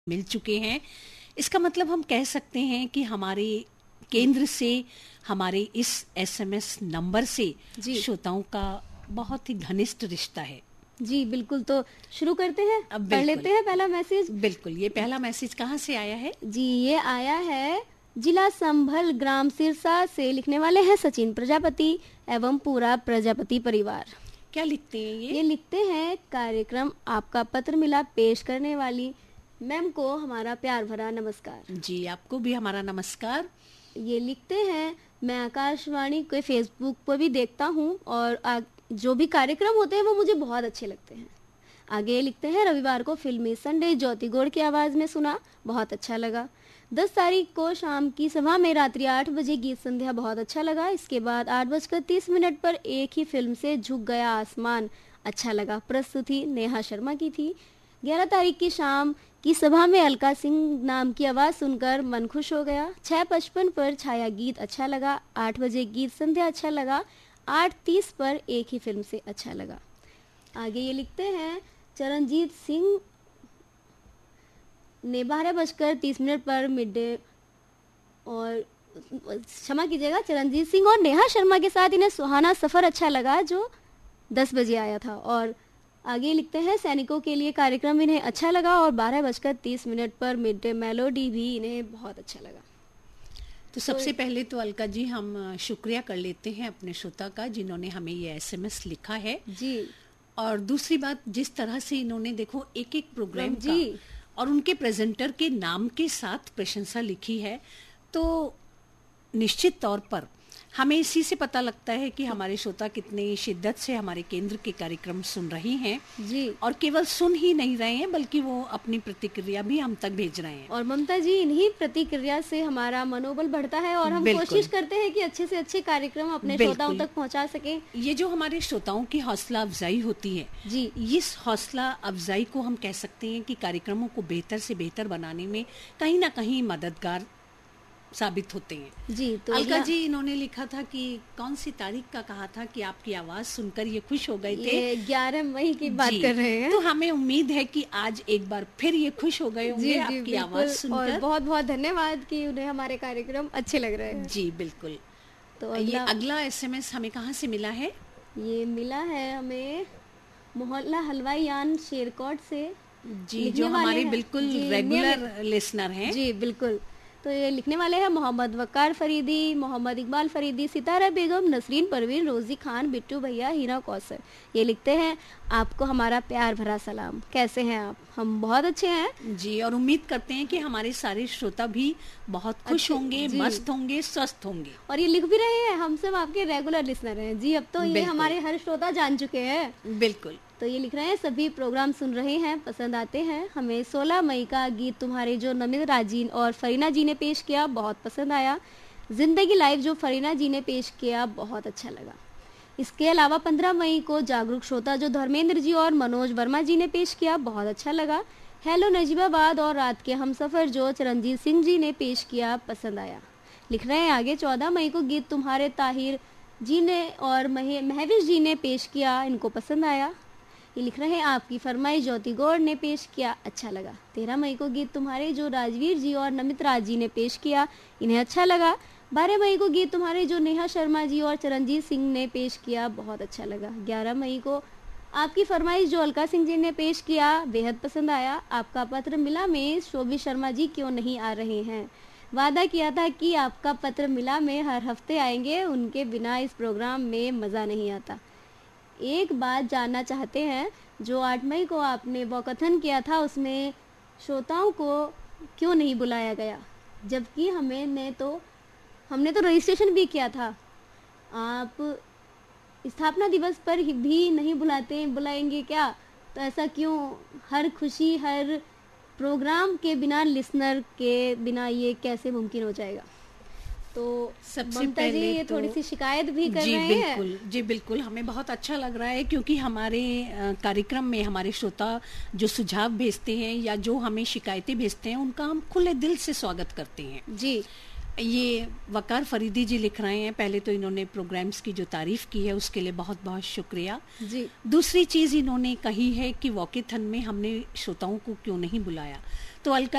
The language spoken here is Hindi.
मिल चुके हैं। इसका मतलब हम कह सकते हैं कि हमारे केंद्र से, हमारे इस एसएमएस नंबर से श्रोताओं का बहुत ही घनिष्ठ रिश्ता है। जी बिल्कुल, तो शुरू करते हैं। अब पढ़ लेते हैं पहला मैसेज। बिल्कुल, ये पहला मैसेज कहाँ से आया है? जी, ये आया है जिला संभल, ग्राम सिरसा से। लिखने वाले हैं सचिन प्रजापति एवं पूरा प्रजापति परिवार। क्या लिखते हैं ये लिखते हैं, कार्यक्रम आपका पत्र मिला पेश करने वाली मैम को हमारा प्यार भरा नमस्कार। जी, आपको भी हमारा नमस्कार। ये लिखते हैं, मैं आकाशवाणी के फेसबुक पर भी देखता हूँ और जो भी कार्यक्रम होते हैं वो मुझे बहुत अच्छे लगते हैं। आगे ये लिखते हैं, रविवार को फिल्मी संडे ज्योति गौड़ की आवाज़ में सुना, बहुत अच्छा लगा। 10 तारीख को शाम की सभा में रात्रि 8 बजे गीत संध्या बहुत अच्छा लगा। इसके बाद 8:30 पर एक ही फिल्म से झुक गया आसमान अच्छा लगा। प्रस्तुति नेहा शर्मा की थी। 11 तारीख की शाम की सभा में अलका सिंह नाम की आवाज़ सुनकर मन खुश हो गया। 6:55 पर छाया गीत अच्छा लगा। 8 बजे गीत संध्या अच्छा लगा। 8:30 पर एक ही फिल्म से अच्छा लगा। आगे ये लिखते हैं, चरणजीत सिंह ने 12:30 पर मिड डे और क्षमा कीजिएगा, चरणजीत सिंह और नेहा शर्मा के साथ इन्हें सुहाना सफर अच्छा लगा जो 10 बजे आया था। और आगे लिखते हैं, सैनिकों के लिए कार्यक्रम इन्हें अच्छा लगा और 12:30 पर मिड डे मेलोडी भी इन्हें बहुत अच्छा लगा। तो सबसे पहले तो अलका जी हम शुक्रिया कर लेते हैं अपने श्रोता का जिन्होंने हमें ये एसएमएस लिखा है जी। और दूसरी बात, जिस तरह से इन्होंने देखो एक एक प्रोग्राम जी का और उनके प्रेजेंटर के नाम के साथ प्रशंसा लिखी है, तो निश्चित तौर पर हमें इसी से पता लगता है कि हमारे श्रोता कितने शिद्दत से हमारे केंद्र के कार्यक्रम सुन रही हैं जी। और केवल सुन ही नहीं रहे हैं बल्कि वो अपनी प्रतिक्रिया भी हम तक भेज रहे हैं। और ममता जी, इन्हीं प्रतिक्रिया से हमारा मनोबल बढ़ता है और हम कोशिश करते हैं कि अच्छे से अच्छे कार्यक्रम अपने श्रोताओं तक पहुंचा सके। ये जो हमारे श्रोताओं की हौसला अफजाई होती है जी, इस हौसला अफजाई को हम कह सकते हैं कि कार्यक्रमों को बेहतर से बेहतर बनाने में कहीं ना कहीं मददगार साबित होते हैं। जी, तो अलका जी, इन्होंने लिखा था कि कौन सी तारीख का कहा था कि आपकी आवाज सुनकर ये खुश हो गए थे? ये 11 मई की बात कर रहे हैं। तो हमें उम्मीद है कि आज एक बार फिर ये खुश हो गए होंगे आपकी आवाज सुनकर। और बहुत बहुत धन्यवाद कि उन्हें हमारे कार्यक्रम अच्छे लग रहे हैं। जी बिल्कुल। तो ये अगला एसएमएस हमें कहाँ से मिला है? ये मिला है हमें मोहल्ला हलवाईयान शेरकोट से। जी, जो हमारे बिल्कुल रेगुलर लिसनर हैं। जी बिल्कुल। तो ये लिखने वाले हैं मोहम्मद वकार फरीदी, मोहम्मद इकबाल फरीदी, सितारा बेगम, नसरीन परवीन, रोजी खान, बिट्टू भैया, हीरा कौसर। ये लिखते हैं, आपको हमारा प्यार भरा सलाम। कैसे हैं आप? हम बहुत अच्छे हैं जी, और उम्मीद करते हैं कि हमारे सारे श्रोता भी बहुत खुश होंगे, मस्त होंगे, स्वस्थ होंगे। और ये लिख भी रहे हैं, हम सब आपके रेगुलर लिसनर हैं। जी, अब तो ये हमारे हर श्रोता जान चुके हैं। बिल्कुल। तो ये लिख रहे हैं, सभी प्रोग्राम सुन रहे हैं, पसंद आते हैं। हमें 16 मई का गीत तुम्हारे जो नमित राजीन और फरीना जी ने पेश किया बहुत पसंद आया। जिंदगी लाइव जो फरीना जी ने पेश किया बहुत अच्छा लगा। इसके अलावा 15 मई को जागरूक श्रोता जो धर्मेंद्र जी और मनोज वर्मा जी ने पेश किया बहुत अच्छा लगा। हेलो नजीबाबाद और रात के हम सफर जो चरणजीत सिंह जी ने पेश किया पसंद आया। लिख रहे हैं आगे, 14 मई को गीत तुम्हारे ताहिर जी ने और महविश जी ने पेश किया, इनको पसंद आया। ये लिख रहे हैं, आपकी फरमाइश ज्योति गौड़ ने पेश किया अच्छा लगा। 13 मई को गीत तुम्हारे जो राजवीर जी और नमित राज जी ने पेश किया, इन्हें अच्छा लगा। 12 मई को गीत तुम्हारे जो नेहा शर्मा जी और चरणजीत सिंह ने पेश किया बहुत अच्छा लगा। 11 मई को आपकी फरमाइश जो अलका सिंह जी ने पेश किया बेहद पसंद आया। आपका पत्र मिला में शोभी शर्मा जी क्यों नहीं आ रहे हैं? वादा किया था कि आपका पत्र मिला में हर हफ्ते आएंगे, उनके बिना इस प्रोग्राम में मज़ा नहीं आता। एक बात जानना चाहते हैं, जो 8 मई को आपने वॉकथन किया था उसमें श्रोताओं को क्यों नहीं बुलाया गया, जबकि हमने तो रजिस्ट्रेशन भी किया था। आप स्थापना दिवस पर भी नहीं बुलाएंगे क्या? तो ऐसा क्यों? हर खुशी, हर प्रोग्राम के बिना, लिसनर के बिना ये कैसे मुमकिन हो जाएगा? तो सबसे पहले ये थोड़ी सी शिकायत भी कर रहे हैं। जी बिल्कुल, हमें बहुत अच्छा लग रहा है क्योंकि हमारे कार्यक्रम में हमारे श्रोता जो सुझाव भेजते हैं या जो हमें शिकायतें भेजते हैं उनका हम खुले दिल से स्वागत करते हैं। जी, ये वकार फरीदी जी लिख रहे हैं, पहले तो इन्होंने प्रोग्राम्स की जो तारीफ की है उसके लिए बहुत बहुत शुक्रिया जी। दूसरी चीज इन्होंने कही है कि वॉकेथन में हमने श्रोताओं को क्यों नहीं बुलाया, तो अलका